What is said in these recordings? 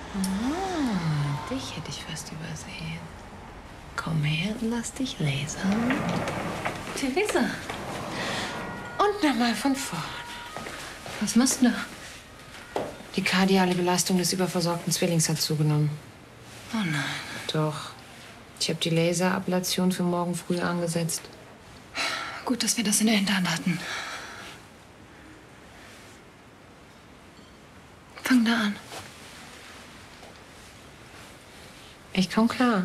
Dich hätte ich fast übersehen. Komm her und lass dich lasern. Theresa. Und nochmal von vorn. Was machst du da? Die kardiale Belastung des überversorgten Zwillings hat zugenommen. Oh nein. Doch. Ich habe die Laserablation für morgen früh angesetzt. Gut, dass wir das in der Hinterhand hatten. Fang da an. Ich komm klar.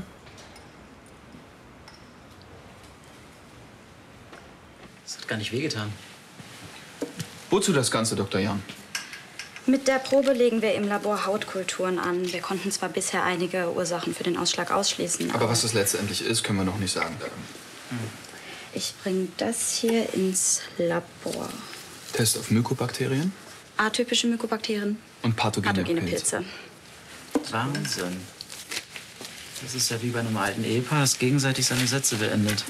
Das hat gar nicht wehgetan. Wozu das Ganze, Dr. Jan? Mit der Probe legen wir im Labor Hautkulturen an. Wir konnten zwar bisher einige Ursachen für den Ausschlag ausschließen, Aber was das letztendlich ist, können wir noch nicht sagen. ich bringe das hier ins Labor. Test auf Mykobakterien Atypische Mykobakterien, und pathogene Pilze. Wahnsinn. Das ist ja wie bei einem alten Ehepaar, das gegenseitig seine Sätze beendet.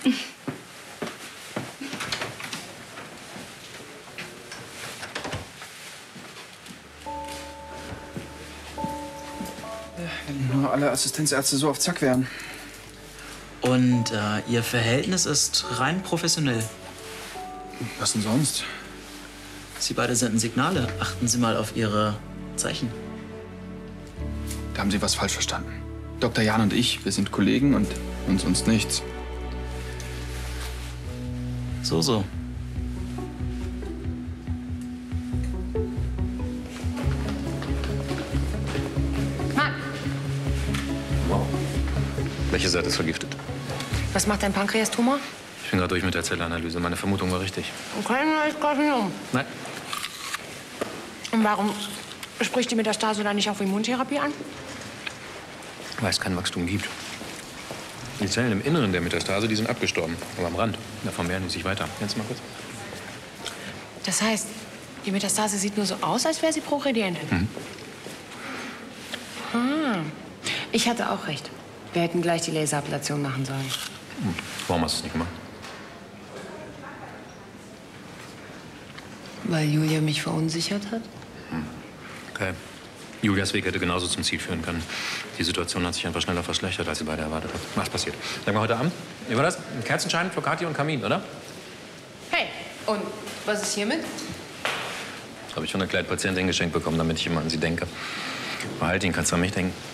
Wenn nur alle Assistenzärzte so auf Zack wären. Und Ihr Verhältnis ist rein professionell. Was denn sonst? Sie beide senden Signale. Achten Sie mal auf Ihre Zeichen. Da haben Sie was falsch verstanden. Dr. Jan und ich, wir sind Kollegen und sonst nichts. So. Mann, Welche Seite ist vergiftet? was macht dein Pankreastumor? Ich bin gerade durch mit der Zellanalyse. Meine Vermutung war richtig. Kein Karzinom. Nein. Und warum spricht die Metastase dann nicht auf Immuntherapie an? Weil es kein Wachstum gibt. Die Zellen im Inneren der Metastase, die sind abgestorben. Aber am Rand, da vermehren die sich weiter. Jetzt mal kurz. Das heißt, die Metastase sieht nur so aus, als wäre sie progredient. Ich hatte auch recht. Wir hätten gleich die Laserablation machen sollen. Warum hast du es nicht gemacht? Weil Julia mich verunsichert hat? Okay. Julias Weg hätte genauso zum Ziel führen können. Die Situation hat sich einfach schneller verschlechtert, als sie beide erwartet hat. Was passiert? Sagen wir heute Abend? Wie war das? Kerzenschein, Flocati und Kamin, oder? Hey, und was ist hiermit? Das habe ich von einer kleinen Patientin geschenkt bekommen, damit ich immer an sie denke. Behalt ihn, kannst du an mich denken.